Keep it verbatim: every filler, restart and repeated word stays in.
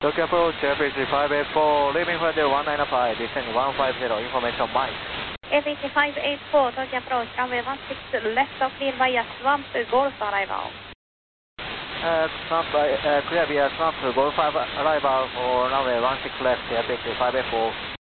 Tokyo approach, F A C five eight four, leaving for the one nine five, descending one five zero, information Mike. F A C five eight four, Tokyo approach, runway one six left of clear via Swamp Golf arrival. Uh, Swamp, uh, clear via Swamp Golf arrival for runway one six left, F A C five eight four.